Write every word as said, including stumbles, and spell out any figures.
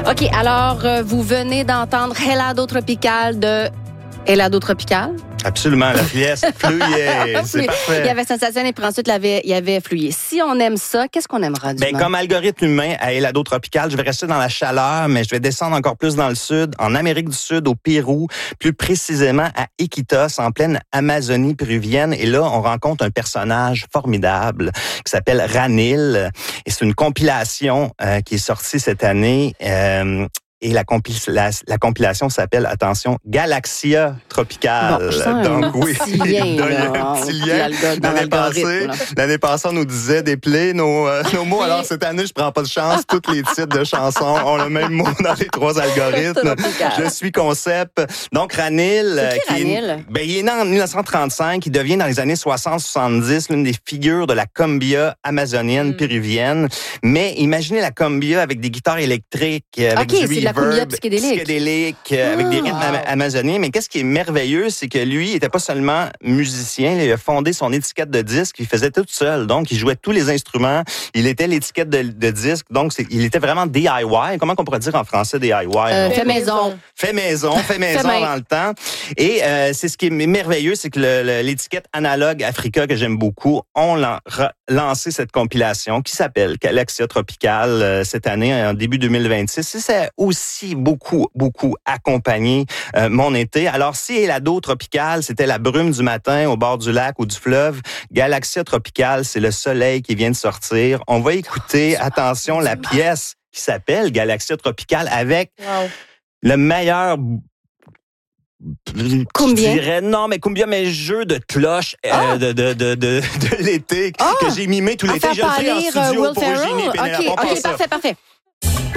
OK, alors, euh, vous venez d'entendre Helado Tropical de Helado Tropical. Absolument, la pièce fluye, c'est parfait. Il y avait Sensation et puis ensuite il y avait, il y avait fluye. Si on aime ça, qu'est-ce qu'on aimera du Ben, comme algorithme humain à Helado Tropical, je vais rester dans la chaleur, mais je vais descendre encore plus dans le sud, en Amérique du Sud, au Pérou, plus précisément à Iquitos, en pleine Amazonie péruvienne. Et là, on rencontre un personnage formidable qui s'appelle Ranil. Et c'est une compilation euh, qui est sortie cette année. Euh, Et la, compil- la, la compilation s'appelle, attention, Galaxia Tropical. Bon, je sens Donc un oui, petit lien, il donne là, un petit dans lien. l'algo- dans L'année passée, l'algorithme, l'année passée, on nous disait déplier nos, euh, nos mots. Alors cette année, je prends pas de chance. Tous les titres de chansons ont le même mot dans les trois algorithmes. Je suis concept. Donc Ranil, c'est qui, qui Ranil? est, ben, il est né en dix-neuf cent trente-cinq, il devient dans les années soixante soixante-dix l'une des figures de la cumbia amazonienne Mm. péruvienne. Mais imaginez la cumbia avec des guitares électriques, avec OK, du c'est de la reverb, cumbia psychédélique. psychédélique, euh, avec des rythmes Ah. ama- amazoniens. Mais qu'est-ce qui est merveilleux, c'est que lui, il était pas seulement musicien, il a fondé son étiquette de disque, il faisait tout seul. Donc, il jouait tous les instruments, il était l'étiquette de, de disque. Donc, c'est, il était vraiment D I Y. Comment on pourrait dire en français D I Y? Euh, fait maison. Fait maison, fait maison main. dans le temps. Et euh, c'est ce qui est merveilleux, c'est que le, le, l'étiquette Analogue Africa, que j'aime beaucoup, ont lan- re- lancé cette compilation qui s'appelle Galaxia Tropical euh, cette année, en début deux mille vingt-six. Et ça a aussi beaucoup, beaucoup accompagné euh, mon été. Alors, si Helado Tropical, c'était la brume du matin au bord du lac ou du fleuve, Galaxia Tropical, c'est le soleil qui vient de sortir. On va écouter, attention, la pièce qui s'appelle Galaxia Tropical avec Wow. le meilleur... Combien? Je dirais, non, mais combien, mais jeu de cloche euh, Ah! de, de, de, de, de l'été Ah! que j'ai mimé tout À l'été. faire Je le fais en pâlir, studio Will pour Ferrell? Eugénie Pénélope. OK, On OK, passe ça. parfait, parfait.